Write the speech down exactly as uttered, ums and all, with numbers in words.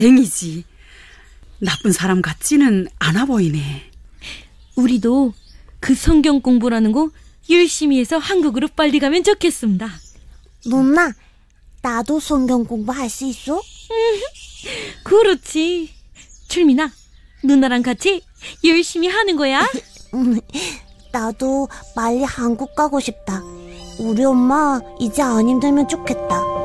다행이지. 나쁜 사람 같지는 않아 보이네. 우리도 그 성경 공부라는 거 열심히 해서 한국으로 빨리 가면 좋겠습니다. 누나, 나도 성경 공부할 수 있어? 그렇지. 출민아, 누나랑 같이 열심히 하는 거야. 나도 빨리 한국 가고 싶다. 우리 엄마 이제 안 힘들면 좋겠다.